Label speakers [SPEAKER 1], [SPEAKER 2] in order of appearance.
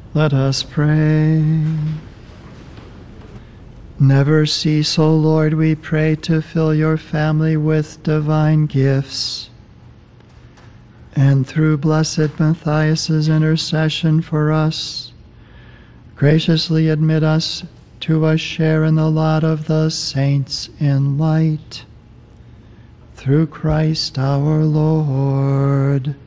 [SPEAKER 1] Let us pray. Never cease, O Lord, we pray, to fill your family with divine gifts. And through blessed Matthias' intercession for us, graciously admit us to a share in the lot of the saints in light. Through Christ our Lord.